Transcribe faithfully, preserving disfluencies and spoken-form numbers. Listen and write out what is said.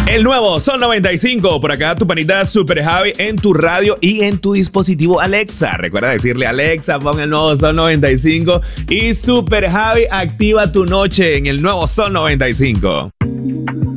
El nuevo Sol noventa y cinco, por acá tu panita Super Javi en tu radio y en tu dispositivo Alexa. Recuerda decirle Alexa, pon el nuevo Sol noventa y cinco y Super Javi activa tu noche en el nuevo Sol noventa y cinco.